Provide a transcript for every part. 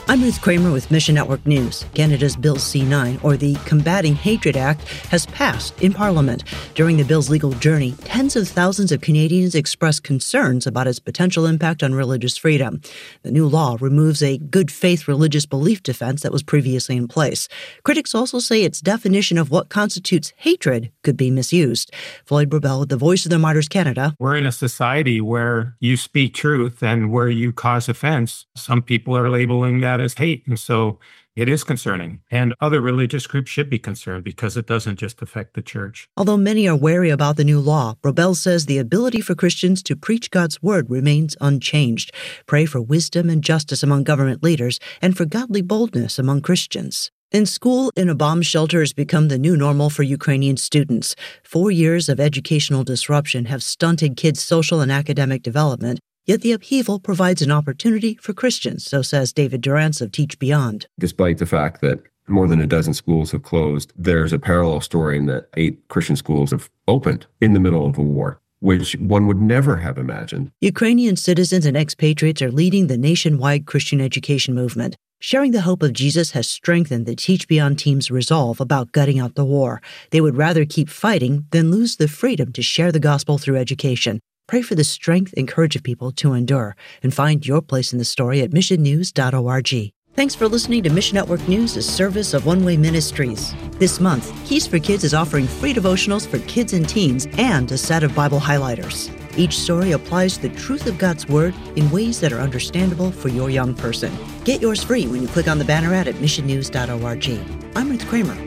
I'm Ruth Kramer with Mission Network News. Canada's Bill C-9, or the Combating Hatred Act, has passed in Parliament. During the bill's legal journey, tens of thousands of Canadians expressed concerns about its potential impact on religious freedom. The new law removes a good faith religious belief defense that was previously in place. Critics also say its definition of what constitutes hatred could be misused. Floyd Burbell with the Voice of the Martyrs Canada. We're in a society where you speak truth and where you cause offense. Some people are labeling that as hate. And so it is concerning. And other religious groups should be concerned because it doesn't just affect the church. Although many are wary about the new law, Burbell says the ability for Christians to preach God's word remains unchanged. Pray for wisdom and justice among government leaders and for godly boldness among Christians. In school, in a bomb shelter has become the new normal for Ukrainian students. 4 years of educational disruption have stunted kids' social and academic development. Yet the upheaval provides an opportunity for Christians, so says David Durrance of Teach Beyond. Despite the fact that more than a dozen schools have closed, there's a parallel story in that 8 Christian schools have opened in the middle of a war, which one would never have imagined. Ukrainian citizens and expatriates are leading the nationwide Christian education movement. Sharing the hope of Jesus has strengthened the Teach Beyond team's resolve about gutting out the war. They would rather keep fighting than lose the freedom to share the gospel through education. Pray for the strength and courage of people to endure, and find your place in the story at missionnews.org. Thanks for listening to Mission Network News, a service of One Way Ministries. This month, Keys for Kids is offering free devotionals for kids and teens and a set of Bible highlighters. Each story applies the truth of God's Word in ways that are understandable for your young person. Get yours free when you click on the banner ad at missionnews.org. I'm Ruth Kramer.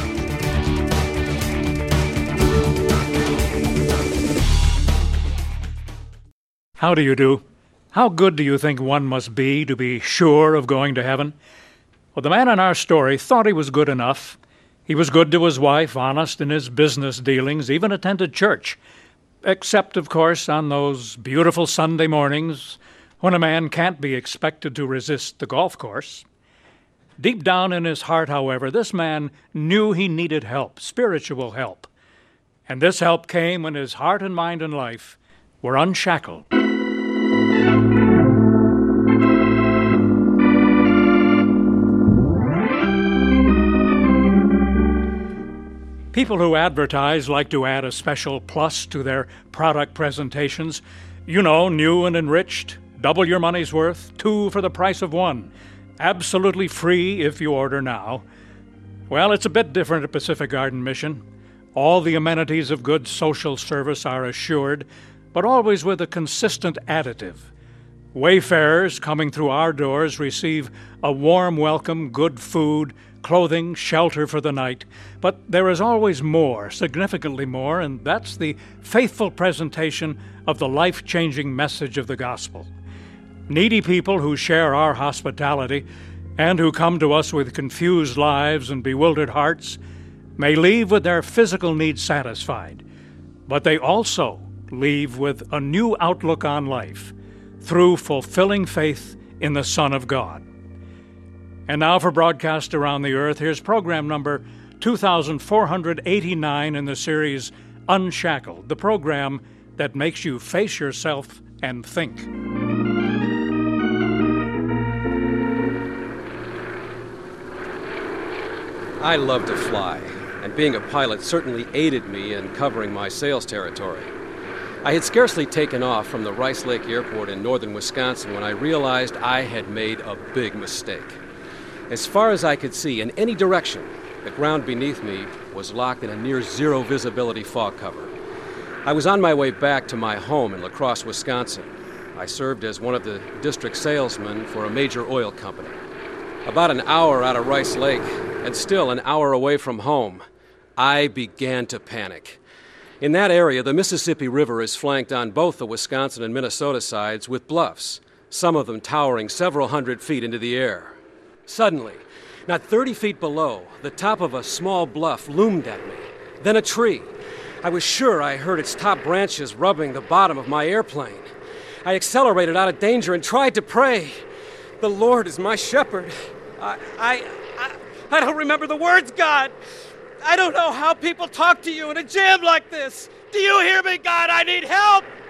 How do you do? How good do you think one must be to be sure of going to heaven? Well, the man in our story thought he was good enough. He was good to his wife, honest in his business dealings, even attended church. Except, of course, on those beautiful Sunday mornings when a man can't be expected to resist the golf course. Deep down in his heart, however, this man knew he needed help, spiritual help. And this help came when his heart and mind and life were unshackled. People who advertise like to add a special plus to their product presentations. You know, new and enriched, double your money's worth, 2 for the price of 1. Absolutely free if you order now. Well, it's a bit different at Pacific Garden Mission. All the amenities of good social service are assured, but always with a consistent additive. Wayfarers coming through our doors receive a warm welcome, good food, clothing, shelter for the night. But there is always more, significantly more, and that's the faithful presentation of the life-changing message of the gospel. Needy people who share our hospitality and who come to us with confused lives and bewildered hearts may leave with their physical needs satisfied, but they also leave with a new outlook on life through fulfilling faith in the Son of God. And now for broadcast around the earth, here's program number 2489 in the series Unshackled, the program that makes you face yourself and think. I love to fly, and being a pilot certainly aided me in covering my sales territory. I had scarcely taken off from the Rice Lake Airport in northern Wisconsin when I realized I had made a big mistake. As far as I could see, in any direction, the ground beneath me was locked in a near-zero visibility fog cover. I was on my way back to my home in La Crosse, Wisconsin. I served as one of the district salesmen for a major oil company. About an hour out of Rice Lake, and still an hour away from home, I began to panic. In that area, the Mississippi River is flanked on both the Wisconsin and Minnesota sides with bluffs, some of them towering several hundred feet into the air. Suddenly, not 30 feet below, the top of a small bluff loomed at me. Then a tree. I was sure I heard its top branches rubbing the bottom of my airplane. I accelerated out of danger and tried to pray. The Lord is my shepherd. I don't remember the words, God. I don't know how people talk to you in a jam like this. Do you hear me, God? I need help.